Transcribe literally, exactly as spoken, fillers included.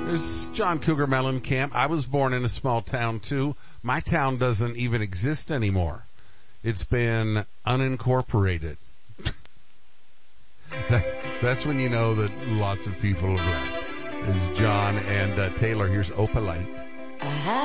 There's John Cougar Mellencamp. I was born in a small town too. My town doesn't even exist anymore. It's been unincorporated. that's, that's when you know that lots of people have left. This is John and uh, Taylor. Here's Opalite. I have